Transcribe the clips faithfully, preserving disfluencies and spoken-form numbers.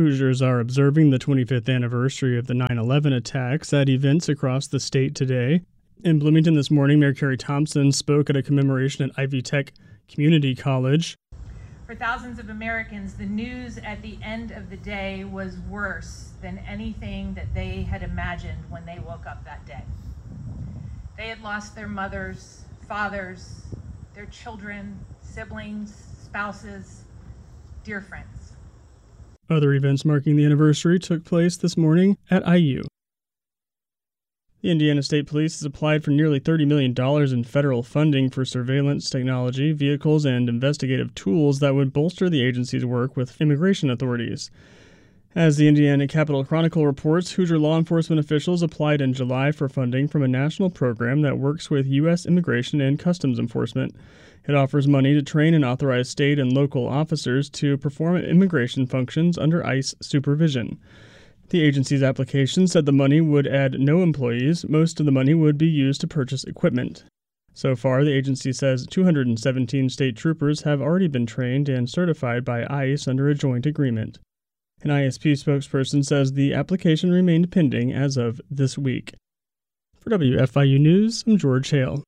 Hoosiers are observing the twenty-fifth anniversary of the nine eleven attacks at events across the state today. In Bloomington this morning, Mayor Carrie Thompson spoke at a commemoration at Ivy Tech Community College. For thousands of Americans, the news at the end of the day was worse than anything that they had imagined when they woke up that day. They had lost their mothers, fathers, their children, siblings, spouses, dear friends. Other events marking the anniversary took place this morning at I U. The Indiana State Police has applied for nearly thirty million dollars in federal funding for surveillance technology, vehicles, and investigative tools that would bolster the agency's work with immigration authorities. As the Indiana Capitol Chronicle reports, Hoosier law enforcement officials applied in July for funding from a national program that works with U S Immigration and Customs Enforcement. It offers money to train and authorize state and local officers to perform immigration functions under ICE supervision. The agency's application said the money would add no employees. Most of the money would be used to purchase equipment. So far, the agency says two hundred seventeen state troopers have already been trained and certified by ICE under a joint agreement. An I S P spokesperson says the application remained pending as of this week. For W F I U News, I'm George Hale.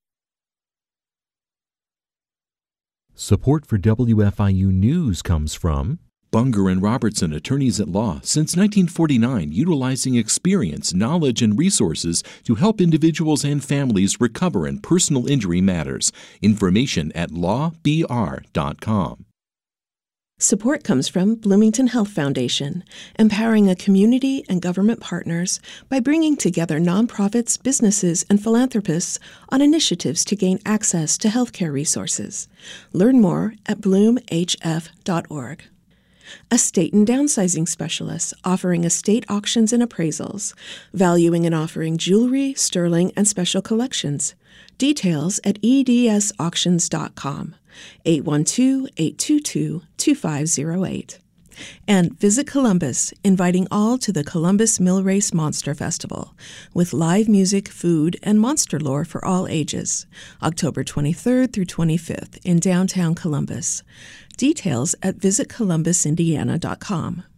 Support for W F I U News comes from Bunger and Robertson, attorneys at law, since nineteen forty-nine, utilizing experience, knowledge, and resources to help individuals and families recover in personal injury matters. Information at law b r dot com. Support comes from Bloomington Health Foundation, empowering a community and government partners by bringing together nonprofits, businesses, and philanthropists on initiatives to gain access to healthcare resources. Learn more at bloom h f dot org. Estate and downsizing specialists offering estate auctions and appraisals, valuing and offering jewelry, sterling, and special collections. Details at e d s auctions dot com, eight one two, eight two two, two five zero eight. And Visit Columbus, inviting all to the Columbus Mill Race Monster Festival, with live music, food, and monster lore for all ages, October twenty-third through twenty-fifth in downtown Columbus. Details at visit columbus indiana dot com.